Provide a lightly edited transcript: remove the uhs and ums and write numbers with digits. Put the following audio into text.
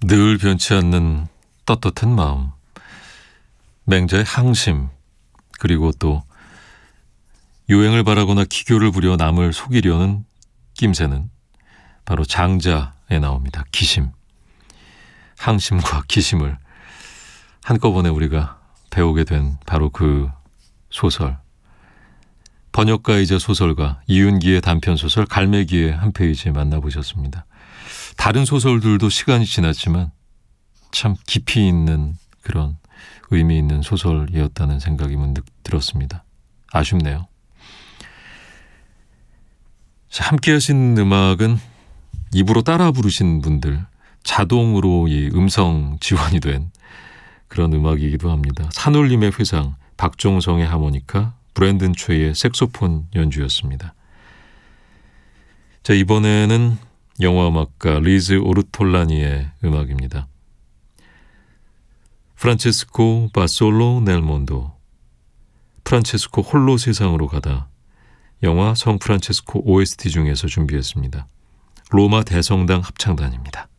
늘 변치 않는 떳떳한 마음, 맹자의 항심, 그리고 또 유행을 바라거나 기교를 부려 남을 속이려는 낌새는 바로 장자에 나옵니다. 기심. 항심과 기심을 한꺼번에 우리가 배우게 된 바로 그 소설. 번역가이자 소설가 이윤기의 단편소설 갈매기의 한 페이지 만나보셨습니다. 다른 소설들도 시간이 지났지만 참 깊이 있는 그런 의미 있는 소설이었다는 생각이 문득 들었습니다. 아쉽네요. 자, 함께 하신 음악은 입으로 따라 부르신 분들, 자동으로 이 음성 지원이 된 그런 음악이기도 합니다. 산울림의 회상, 박종성의 하모니카, 브랜든 최의 색소폰 연주였습니다. 자, 이번에는 영화음악가 리즈 오르톨라니의 음악입니다. 프란체스코 바솔로 넬몬도, 프란체스코 홀로 세상으로 가다, 영화 성 프란체스코 OST 중에서 준비했습니다. 로마 대성당 합창단입니다.